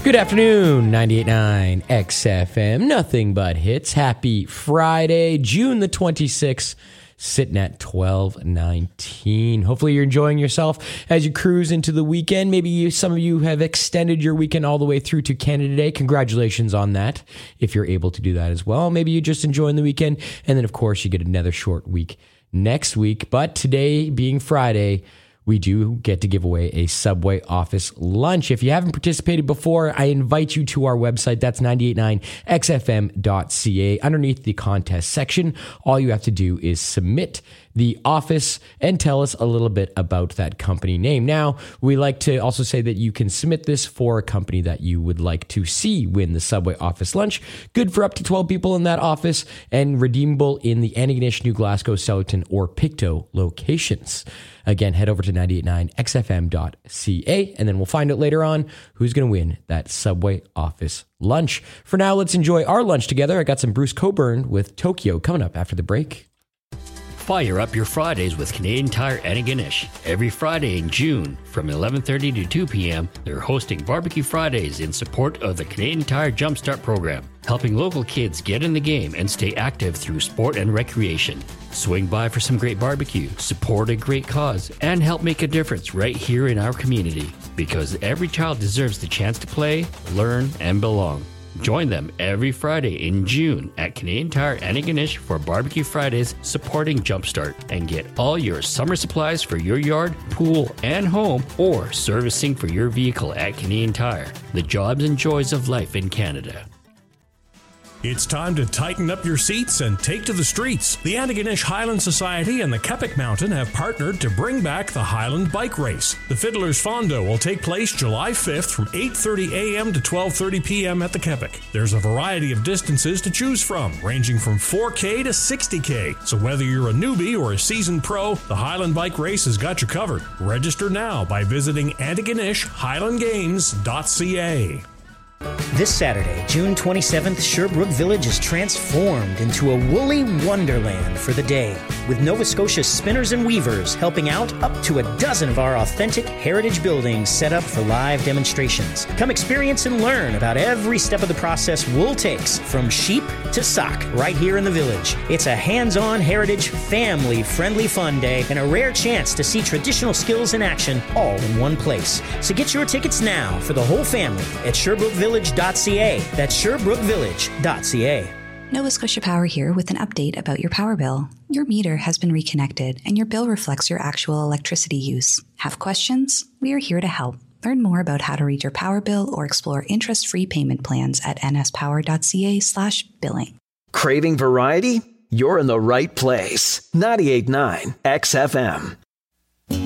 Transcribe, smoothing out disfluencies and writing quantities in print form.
Good afternoon, 98.9 XFM, nothing but hits. Happy Friday, June the 26th, sitting at 12:19. Hopefully you're enjoying yourself as you cruise into the weekend. Maybe some of you have extended your weekend all the way through to Canada Day. Congratulations on that, if you're able to do that as well. Maybe you're just enjoying the weekend, and then of course you get another short week next week. But today being Friday, we do get to give away a Subway office lunch. If you haven't participated before, I invite you to our website. That's 989xfm.ca. Underneath the contest section, all you have to do is submit the office and tell us a little bit about that company name. Now, we like to also say that you can submit this for a company that you would like to see win the Subway office lunch. Good for up to 12 people in that office and redeemable in the Antigonish, New Glasgow, Stellarton, or Pictou locations. Again, head over to 989xfm.ca, and then we'll find out later on who's going to win that Subway office lunch. For now, let's enjoy our lunch together. I got some Bruce Cockburn with Tokyo coming up after the break. Fire up your Fridays with Canadian Tire Antigonish. Every Friday in June from 11:30 to 2 p.m., they're hosting Barbecue Fridays in support of the Canadian Tire Jumpstart program, helping local kids get in the game and stay active through sport and recreation. Swing by for some great barbecue, support a great cause, and help make a difference right here in our community. Because every child deserves the chance to play, learn, and belong. Join them every Friday in June at Canadian Tire Antigonish for Barbecue Fridays supporting Jumpstart, and get all your summer supplies for your yard, pool, and home, or servicing for your vehicle at Canadian Tire. The jobs and joys of life in Canada. It's time to tighten up your seats and take to the streets. The Antigonish Highland Society and the Kepik Mountain have partnered to bring back the Highland Bike Race. The Fiddler's Fondo will take place July 5th from 8:30 a.m. to 12:30 p.m. at the Kepik. There's a variety of distances to choose from, ranging from 4K to 60K. So whether you're a newbie or a seasoned pro, the Highland Bike Race has got you covered. Register now by visiting AntigonishHighlandGames.ca. This Saturday, June 27th, Sherbrooke Village is transformed into a woolly wonderland for the day, with Nova Scotia spinners and weavers helping out up to a dozen of our authentic heritage buildings set up for live demonstrations. Come experience and learn about every step of the process wool takes, from sheep to sock, right here in the village. It's a hands-on heritage, family-friendly fun day and a rare chance to see traditional skills in action all in one place. So get your tickets now for the whole family at SherbrookeVillage.ca. That's SherbrookeVillage.ca. Nova Scotia Power here with an update about your power bill. Your meter has been reconnected and your bill reflects your actual electricity use. Have questions? We are here to help. Learn more about how to read your power bill or explore interest-free payment plans at nspower.ca/billing. Craving variety? You're in the right place. 98.9 XFM.